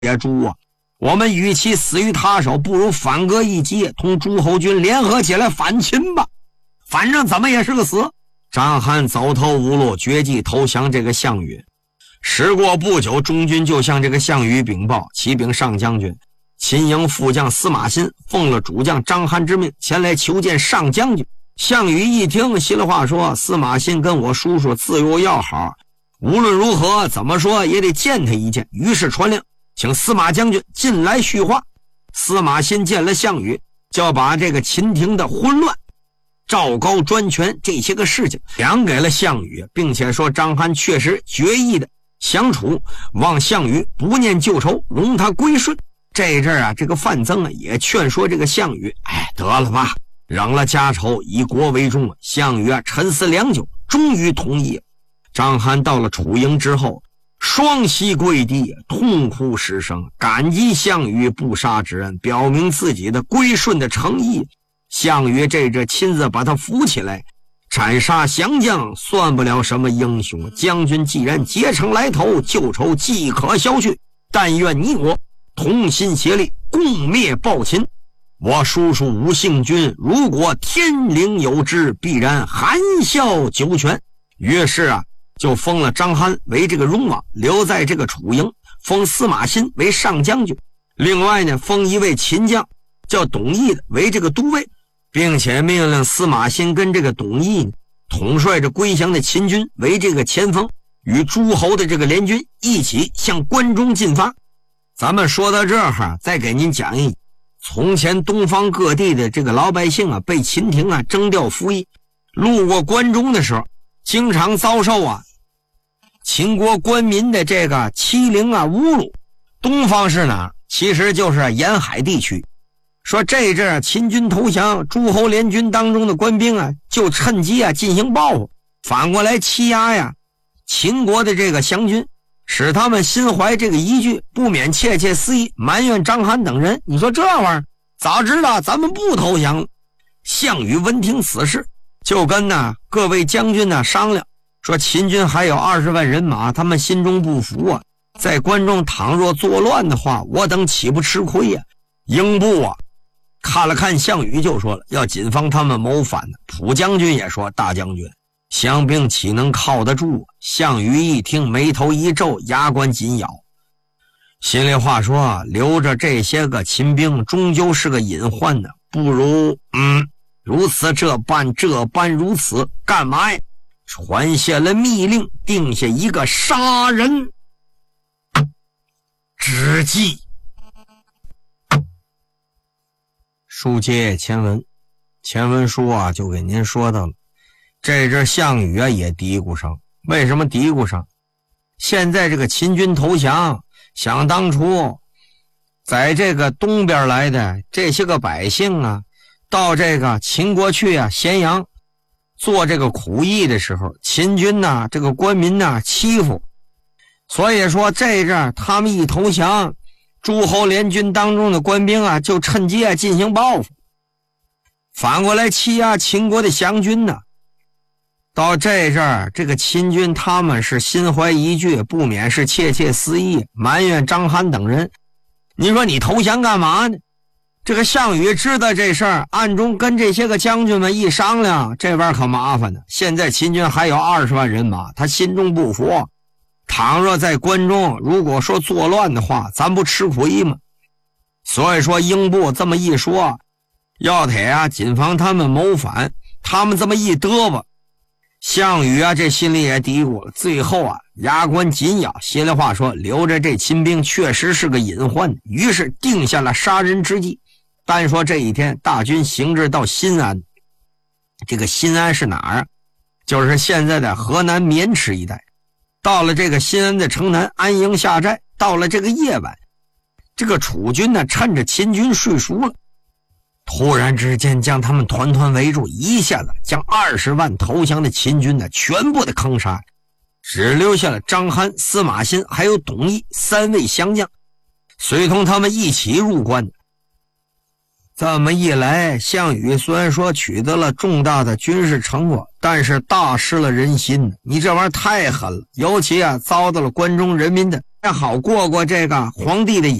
野猪啊，我们与其死于他手，不如反戈一击，同诸侯军联合起来反秦吧，反正怎么也是个死。张邯走投无路，决计投降这个项羽。时过不久，中军就向这个项羽禀报，启禀上将军，秦营副将司马欣奉了主将张邯之命，前来求见上将军。项羽一听，心里话说，司马欣跟我叔叔自有要好，无论如何怎么说也得见他一见，于是传令请司马将军进来叙话。司马欣见了项羽，就要把这个秦庭的混乱、赵高专权这些个事情讲给了项羽，并且说张邯确实决意的降楚，望项羽不念旧仇，容他归顺。这阵啊，这个范增啊也劝说这个项羽，得了吧，扔了家仇，以国为重。项羽啊沉思良久，终于同意了。张邯到了楚营之后，双膝跪地，痛哭失声，感激项羽不杀之恩，表明自己的归顺的诚意。项羽这亲自把他扶起来，斩杀降将算不了什么英雄，将军既然结成来头，旧仇即可消去，但愿你我同心协力，共灭暴秦。我叔叔吴姓君如果天灵有知，必然含笑九泉。于是啊，就封了张邯为这个戎王，留在这个楚营，封司马欣为上将军。另外呢，封一位秦将叫董翳的为这个都尉，并且命令司马欣跟这个董翳统帅着归降的秦军为这个前锋，与诸侯的这个联军一起向关中进发。咱们说到这儿，再给您讲一，从前东方各地的这个老百姓啊，被秦庭啊征调服役，路过关中的时候，经常遭受啊秦国官民的这个欺凌啊侮辱。东方是哪儿？其实就是沿海地区。说这阵秦军投降，诸侯联军当中的官兵啊，就趁机啊进行报复，反过来欺压呀秦国的这个降军，使他们心怀这个疑惧，不免窃窃私议，埋怨张邯等人。你说这玩意儿，早知道咱们不投降了。项羽闻听此事，就跟各位将军商量，说秦军还有20万人马，他们心中不服啊，在关中倘若作乱的话，我等岂不吃亏呀？英布啊看了看项羽，就说了要谨防他们谋反。蒲将军也说，大将军，降兵岂能靠得住？项羽一听，眉头一皱，牙关紧咬，心里话说，留着这些个秦兵终究是个隐患呢，不如如此这般如此，干嘛呀？传下了密令，定下一个杀人之计。书接前文，前文书啊就给您说到了，这阵项羽啊也嘀咕上。为什么嘀咕上？现在这个秦军投降，想当初在这个东边来的这些个百姓啊，到这个秦国去啊咸阳做这个苦役的时候，秦军这个官民欺负，所以说这阵他们一投降，诸侯联军当中的官兵就趁机进行报复，反过来欺压秦国的降军到这阵儿，这个秦军他们是心怀疑惧，不免是窃窃私议，埋怨张邯等人。你说你投降干嘛呢？这个项羽知道这事儿，暗中跟这些个将军们一商量，这边可麻烦呢。现在秦军还有20万人马，他心中不服，倘若在关中如果说作乱的话，咱不吃亏吗？所以说英布这么一说，要得谨防他们谋反。他们这么一嘚吧，项羽这心里也嘀咕了，最后牙关紧咬，心里话说，留着这秦兵确实是个隐患，于是定下了杀人之计。单说这一天，大军行至到新安，这个新安是哪儿就是现在的河南渑池一带。到了这个新安的城南，安营下寨。到了这个夜晚，这个楚军趁着秦军睡熟了，突然之间将他们团团围住，一下子将20万投降的秦军全部的坑杀，只留下了张邯、司马欣还有董翳3位降将，随同他们一起入关。这么一来，项羽虽然说取得了重大的军事成果，但是大失了人心。你这玩意儿太狠了，尤其遭到了关中人民的好过过这个皇帝的